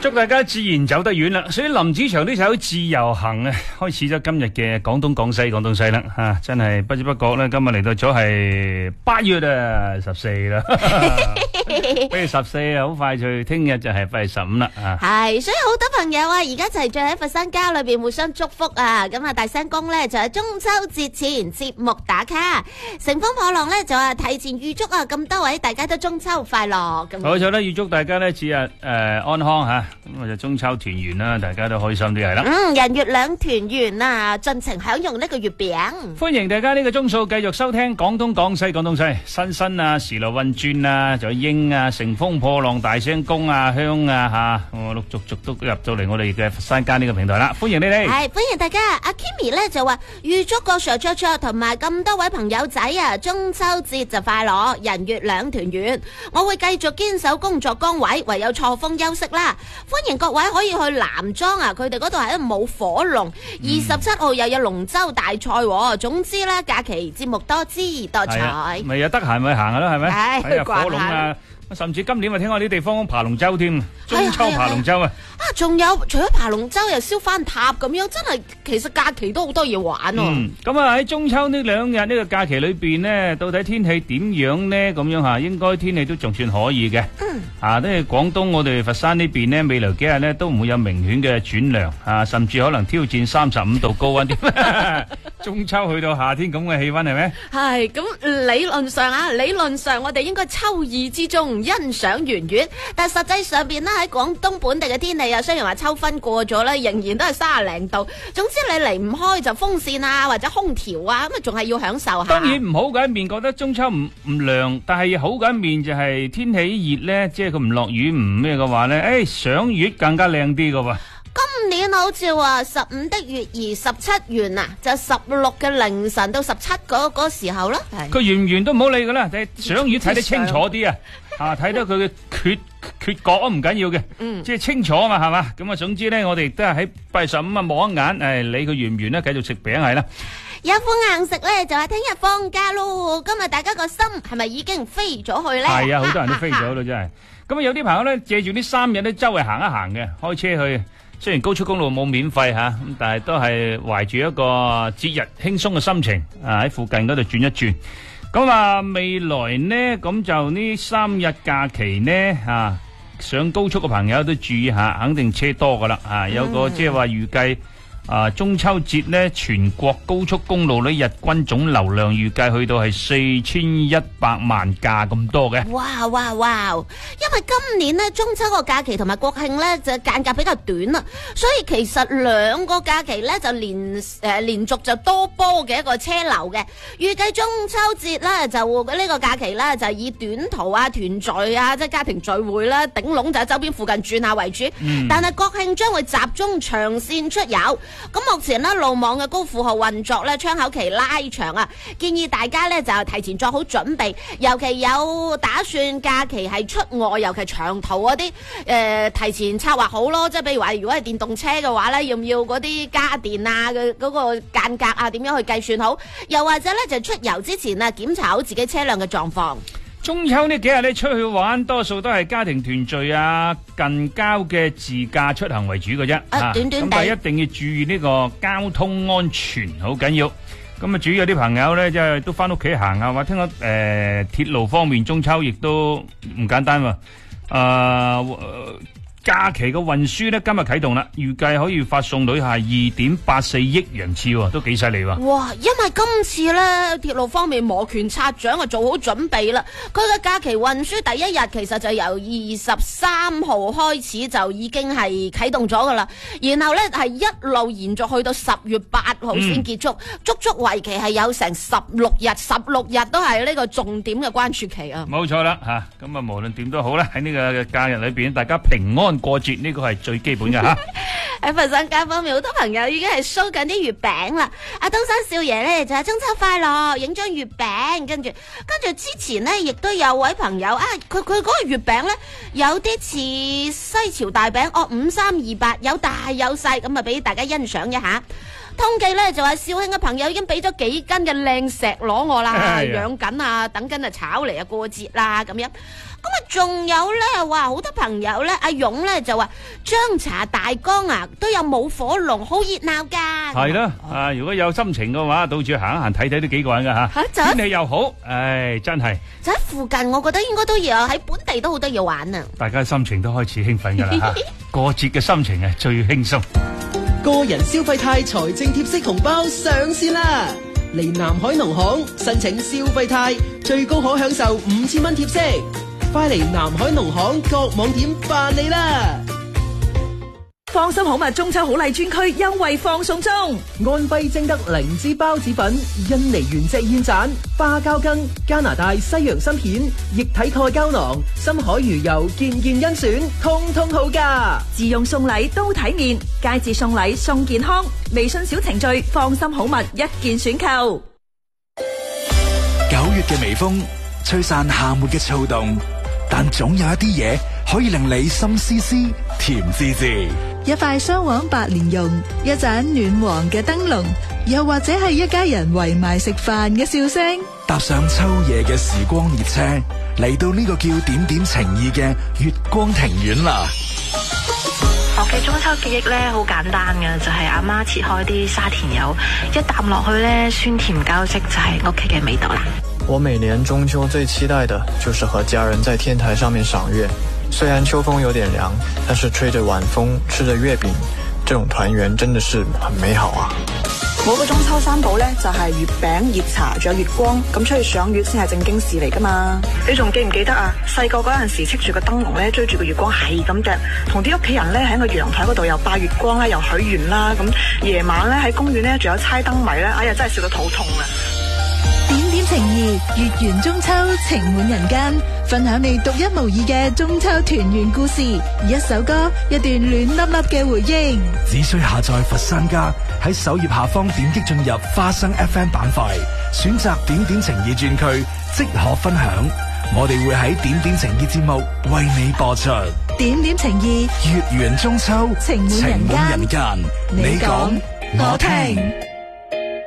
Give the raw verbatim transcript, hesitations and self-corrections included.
祝大家自然走得遠啦。所以林子祥呢首《自由行》啊，開始咗今日嘅廣東廣西廣東西啦吓，真係不知不覺咧，今日嚟到咗係八月啊，十四啦，不如十四啊，好快脆，聽日就係八月十五啦啊。 係，所以好多朋友啊，而家齊聚喺佛山家裏邊互相祝福啊。咁啊，大聲公咧就係中秋節前節目打卡，乘風破浪咧就係提前預祝啊，咁多位大家都中秋快樂。咁好彩咧，預祝大家咧節日誒安康吓，咁啊就中秋團圓啦，大家都開心啲係啦。 嗯，人月兩團圓啊，盡情享用呢個月餅。 歡迎大家呢個鐘數繼續收聽廣東廣西廣東西，新新啊，時來運轉啊，仲有英啊，乘風破浪，大聲公啊，香啊吓，我陸續續都入到嚟我哋嘅佛山間呢個平台啦，歡迎你哋。 係歡迎大家，阿 Kimi 咧就話預祝個 Sir 卓卓同埋咁多位朋友仔啊，中秋節就快樂，人月兩團圓。我會繼續堅守工作崗位，唯有錯峰休息啦。歡迎各位可以去南莊啊，佢哋嗰度係一舞火龍，二十七號又有龍舟大賽。總之咧，假期節目多姿多彩。 咪有得閒咪行下咯，係咪？ 係睇下火龍啊！甚至今年咪聽講啲地方爬龍舟添，中秋爬龍舟啊！ 啊，仲有除咗爬龍舟又燒翻塔咁樣，真係其實假期都好多嘢玩喎。 嗯，咁啊喺中秋呢兩日呢個假期裏邊呢，到底天氣點樣呢？咁樣吓，應該天氣都仲算可以嘅。嗯，啊，因為廣東我哋佛山呢邊呢，未來幾日呢都唔會有明顯嘅轉涼啊，甚至可能挑戰三十五度高溫添。中秋去到夏天咁嘅氣溫係咪？ 係咁理論上啊，理論上我哋應該秋意之中欣賞圓月，但係實際上邊咧喺廣東本地嘅天氣啊，雖然話秋分過咗咧，仍然都係三十零度。總之你離唔開就風扇啊或者空調啊，咁啊仲係要享受下。 當然唔好嘅一面，覺得中秋唔唔涼，但係好嘅一面就係天氣熱咧，即係佢唔落雨唔咩嘅話咧，誒賞月更加靚啲嘅喎。 今年好似話十五的月兒十七圓啊，就十六嘅凌晨到十七嗰嗰時候啦。 佢圓唔圓都唔好理噶啦，睇賞月睇得清楚啲啊，啊睇到佢嘅缺缺角都唔緊要嘅，嗯，即係清楚啊嘛，係嘛，咁啊總之咧，我哋都係喺八月十五啊望一眼，誒理佢圓唔圓咧，繼續食餅係啦。 有副硬食咧，就係聽日放假咯。今日大家個心係咪已經飛咗去咧？ 係啊，好多人都飛咗咯，真係。咁啊有啲朋友咧借住呢三日咧周圍行一行嘅，開車去。雖然高速公路冇免費吓，咁但係都係懷住一個節日輕鬆嘅心情，啊喺附近嗰度轉一轉。咁啊未來呢，咁就呢三日假期呢，啊上高速嘅朋友都注意下，肯定車多噶啦。啊有個即係話預計啊中秋節呢，全國高速公路呢日均總流量預計去到係四千一百萬架咁多嘅。 哇哇哇！因為今年呢，中秋個假期同埋國慶呢，就間隔比較短啦，所以其實兩個假期呢，就連誒、呃、連續就多波嘅一個車流嘅。預計中秋節呢，就呢個假期呢，就以短途啊團聚啊即係家庭聚會啦，頂籠就喺周邊附近轉下為主。嗯、但係國慶將會集中長線出遊。咁目前呢，路網嘅高負荷運作呢，窗口期拉長啊，建議大家呢，就提前做好準備，尤其有打算假期係出外，尤其長途嗰啲誒，提前策劃好咯。即係譬如話，如果係電動車嘅話呢，要唔要嗰啲家電啊嘅嗰個間隔啊，點樣去計算好？又或者呢，就出遊之前啊，檢查好自己車輛嘅狀況。 中秋呢幾日咧出去玩，多數都係家庭團聚啊、近郊嘅自駕出行為主嘅啫。 啊，短短地。咁但係一定要注意呢個交通安全，好緊要。咁啊，主要有啲朋友咧，即係都翻屋企行啊，或聽講誒鐵路方面中秋亦都唔簡單喎。誒、呃。假期嘅運輸咧今日啟動啦，預計可以發送旅客二點八四億人次，都幾犀利喎！ 哇，因為今次咧鐵路方面摩拳擦掌啊，做好準備啦。佢嘅假期運輸第一日其實就由二十三號開始就已經係啟動咗噶啦，然後咧係一路延續去到十月八號先結束，嗯、足足為期係有成十六日，十六日都係呢個重點嘅關注期啊！ 冇錯啦，吓咁啊，無論點都好啦，喺呢個假日裏邊，大家平安過節呢個係最基本嘅吓。 喺佛山街方面，好多朋友已經係 show 緊啲月餅啦。阿東山少爺咧就係中秋快樂，影張月餅，跟住跟住之前呢，亦都有位朋友啊，佢佢嗰個月餅咧有啲似西樵大餅，哦五三二八，有大有細，咁啊俾大家欣賞一下。通記咧就話肇慶嘅朋友已經俾咗幾斤嘅靚石螺我啦，養緊啊，等緊啊炒嚟啊過節啦咁樣。 咁啊，仲有咧，哇，好多朋友咧，阿勇咧就話張茶大江啊，都有舞火龍，好熱鬧噶。 係啦，啊，如果有心情嘅話，到處行一行睇睇都幾過癮噶吓。 吓，就喺天氣又好，唉，真係就喺附近，我覺得應該都有，喺本地都好多嘢玩啊。 大家心情都開始興奮噶啦吓，過節嘅心情係最輕鬆。 個人消費貸財政貼息紅包上線啦！嚟南海農行申請消費貸，最高可享受五千蚊貼息。快嚟南海農行各網點辦理啦！ 放心好物中秋好禮專區優惠放送中， 安徽精德靈芝孢子粉、印尼原隻燕盞、花膠羹、加拿大西洋參片、液體鈣膠囊、深海魚油，件件甄選，通通好價。 自用送禮都體面，佳節送禮送健康。微信小程序放心好物一件選購。 九月嘅微風吹散夏末嘅躁動，但總有一啲嘢可以令你心思思甜滋滋。 一塊雙黃白蓮蓉，一盞暖黃嘅燈籠，又或者係一家人圍埋食飯嘅笑聲。 搭上秋夜嘅時光列車，嚟到呢個叫點點情意嘅月光庭院啦。 我嘅中秋記憶咧好簡單嘅，就係阿媽切開啲沙田柚，一啖落去咧酸甜交織，就係屋企嘅味道啦。 我每年中秋最期待的就是和家人在天台上面賞月。雖然秋風有點涼，但是吹着晚風，吃着月餅，這種團圓真的是很美好啊！ 我個中秋三寶呢，就係月餅、熱茶，仲有月光。咁出去賞月先係正經事嚟噶嘛？你仲記唔記得啊？細個嗰陣時，戚住個燈籠咧，追住個月光係咁隻，同啲屋企人咧喺個陽台嗰度又拜月光啦，又許願啦。咁夜晚咧喺公園咧，仲有猜燈謎咧，哎呀真係笑到肚痛啊！ 點點情誼，月圓中秋，情滿人間。分享你獨一無二嘅中秋團圓故事，一首歌，一段暖粒粒嘅回憶。 只需下載佛山家，喺首頁下方點擊進入花生 F M 板塊，選擇點點情誼專區，即可分享。我哋會喺點點情誼節目為你播出。 點點情誼， 月圓中秋， 情滿人間。 人間，你講我聽。